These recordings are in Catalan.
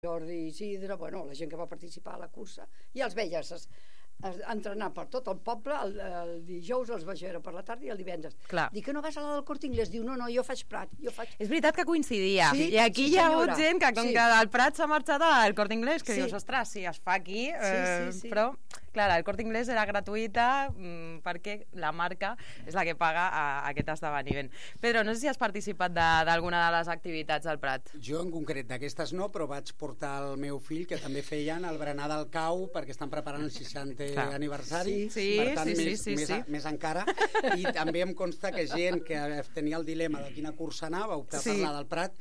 Jordi Isidre, bueno, la gent que va participar a la cursa, i els veies entrenar per tot el poble, el dijous els vaig veure per la tarda i el divendres. Clar. Dic que no vas a la del Corte Inglés, diu no, jo faig Prat, És veritat que coincidia, sí, i aquí hi ha hagut gent que com que del Prat s'ha marxat al Corte Inglés, que dius, ostres, si es fa aquí, però clar, el Corte Inglés era gratuïta perquè la marca és la que paga aquest esdeveniment. Pedro, no sé si has participat d'alguna de les activitats del Prat. Jo en concret d'aquestes no, però vaig portar el meu fill, que també feien el berenar del cau, perquè estan preparant el 60è aniversari, per tant més encara, i també em consta que gent que tenia el dilema de quina cursa anar va optar per la del Prat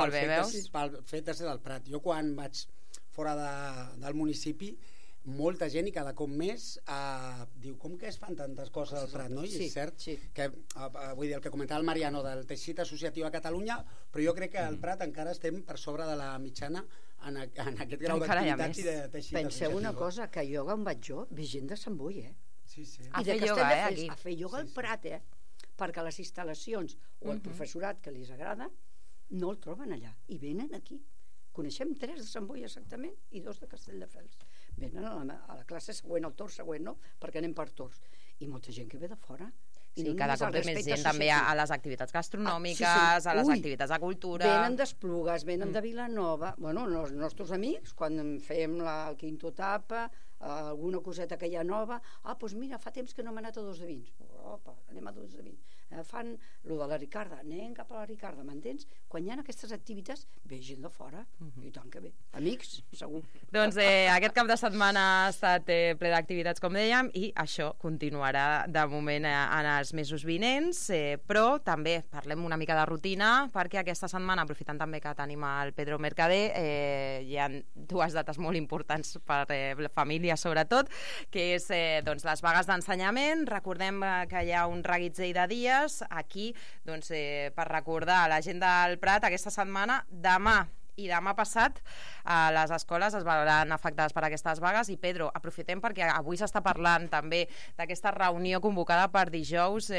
pel fet de ser del Prat. Jo quan vaig fora del municipi, molta gent i cada cop més diu, com que es fan tantes coses al Prat, no? I és cert que, vull dir, el que comentava el Mariano del teixit associatiu a Catalunya, però jo crec que al Prat encara estem per sobre de la mitjana en aquest grau d'activitats i de teixit associatiu. Penseu una cosa, que ioga on vaig jo, ve gent de Sant Boi, Sí. A fer ioga, aquí. A fer ioga al Prat, perquè les instal·lacions o el professorat que els agrada no el troben allà, i venen aquí. Coneixem 3 de Sant Boi exactament i 2 de Castelldefels. Venen a la classe següent, al torn següent, no? Perquè anem per torns. I molta gent que ve de fora. Sí, cada cop té més gent també a les activitats gastronòmiques, a les activitats de cultura. Venen d'Esplugues, venen de Vilanova, bueno, els nostres amics, quan fem el quinto etapa, alguna coseta que hi ha nova, doncs mira, fa temps que no hem anat a Dos de Vins, opa, anem a Dos de Vins, fan lo de la Ricarda, anem cap a la Ricarda, m'entens? Quan hi ha aquestes activitats, ve gent de fora, i tant que bé, amics, segur. Doncs aquest cap de setmana ha estat ple d'activitats, com dèiem, i això continuarà de moment en els mesos vinents, però també parlem una mica de rutina, perquè aquesta setmana, aprofitant també que tenim el Pedro Mercader, hi ha 2 dates molt importants per la família sobretot, que és les vagues d'ensenyament. Recordem que hi ha un reguitzell de dies aquí per recordar a la gent del Prat aquesta setmana. Demà i demà passat les escoles es veuran afectades per aquestes vagues. I Pedro, aprofitem perquè avui s'està parlant també d'aquesta reunió convocada per dijous.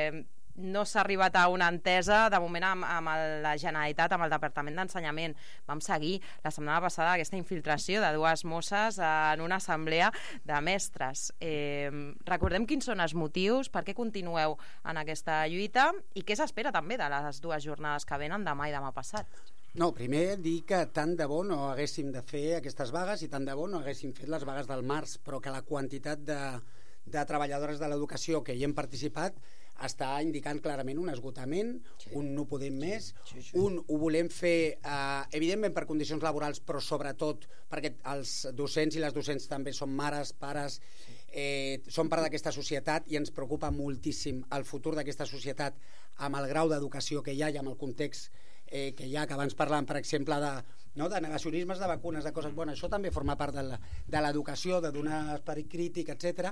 No s'ha arribat a una entesa de moment amb la Generalitat, amb el Departament d'Ensenyament. Vam seguir la setmana passada aquesta infiltració de 2 mosses en una assemblea de mestres. Recordem quins són els motius, per què continueu en aquesta lluita i què s'espera també de les 2 jornades que venen demà i demà passat. No, primer dir que tant de bo no haguéssim de fer aquestes vagues i tant de bo no haguéssim fet les vagues del març, però que la quantitat de treballadores de l'educació que hi hem participat està indicant clarament un esgotament, un no podem més, un ho volem fer evidentment per condicions laborals, però sobretot perquè els docents i les docents també són mares, pares, són part d'aquesta societat i ens preocupa moltíssim el futur d'aquesta societat amb el grau d'educació que hi ha i amb el context que hi ha, que abans parlàvem, per exemple, de negacionismes de vacunes, de coses. Bueno, això també forma part de l'educació, de donar esperit crític, etc.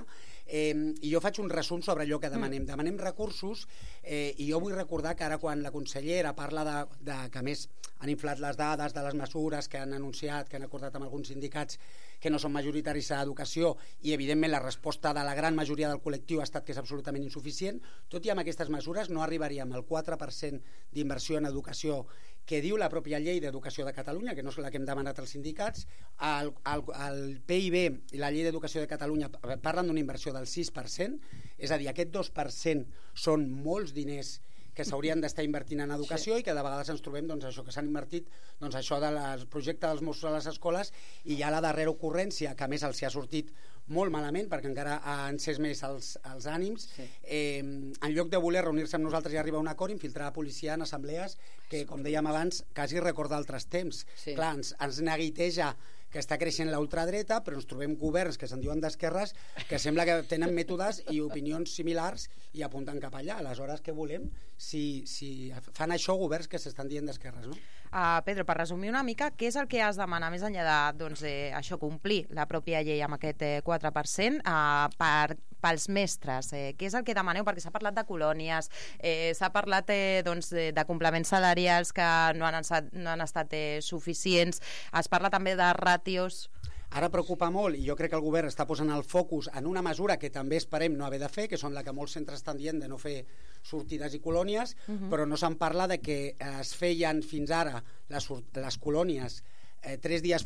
I jo faig un resum sobre allò que demanem. Demanem recursos i jo vull recordar que ara quan la consellera parla que a més han inflat les dades de les mesures que han anunciat, que han acordat amb alguns sindicats que no són majoritaris a educació, i evidentment la resposta de la gran majoria del col·lectiu ha estat que és absolutament insuficient. Tot i amb aquestes mesures no arribaríem al 4% d'inversió en educació que diu la pròpia llei d'educació de Catalunya, que no és la que hem demanat als sindicats. El PIB i la llei d'educació de Catalunya parlen d'una inversió del 6%, és a dir, aquest 2% són molts diners que s'haurien d'estar invertint en educació i que de vegades ens trobem això que s'han invertit això del projecte dels Mossos a les escoles i ja la darrera ocurrència, que a més els hi ha sortit molt malament perquè encara ha encès més els ànims, en lloc de voler reunir-se amb nosaltres i arribar a un acord, infiltrar la policia en assemblees que, com dèiem abans, quasi recorda altres temps. Clar, ens neguiteja que està creixent la ultradreta, però ens trobem governs que se'n diuen d'esquerres que sembla que tenen mètodes i opinions similars i apunten cap allà. Aleshores, què volem si fan això governs que s'estan dient d'esquerres, no? Pedro, per resumir una mica, què és el que has demanat més enllà això, complir la pròpia llei amb aquest 4% pels mestres? Què és el que demaneu? Perquè s'ha parlat de colònies, s'ha parlat de complements salarials que no han estat suficients, es parla també de ràtios. Ara preocupa molt, i jo crec que el govern està posant el focus en una mesura que també esperem no haver de fer, que són la que molts centres estan dient de no fer sortides i colònies, però no se'n parla de que es feien fins ara les colònies 3 dies